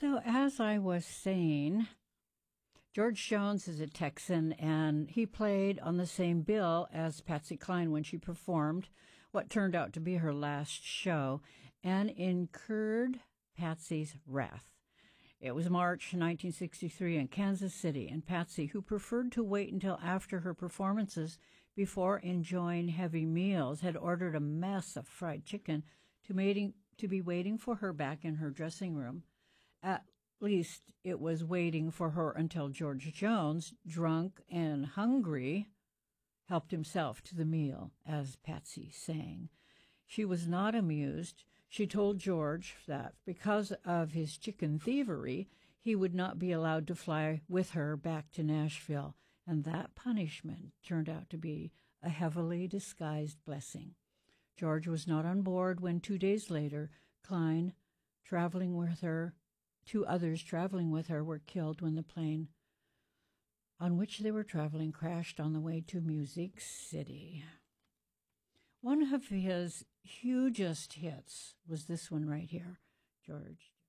So, as I was saying, George Jones is a Texan, and he played on the same bill as Patsy Cline when she performed what turned out to be her last show and incurred Patsy's wrath. It was March 1963 in Kansas City, and Patsy, who preferred to wait until after her performances before enjoying heavy meals, had ordered a mess of fried chicken to be waiting for her back in her dressing room. At least it was waiting for her until George Jones, drunk and hungry, helped himself to the meal, as Patsy sang. She was not amused. She told George that because of his chicken thievery, he would not be allowed to fly with her back to Nashville, and that punishment turned out to be a heavily disguised blessing. George was not on board when 2 days later, Cline, traveling with her, 2 others traveling with her were killed when the plane on which they were traveling crashed on the way to Music City. One of his hugest hits was this one right here, George